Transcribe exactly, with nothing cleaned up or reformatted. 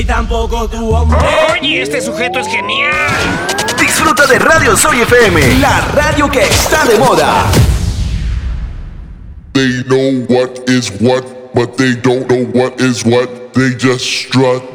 Y tampoco tu hombre. Oye, este sujeto es genial. Disfruta de Radio Soy F M, la radio que está de moda. They know what is what, but they don't know what is what. They just strut.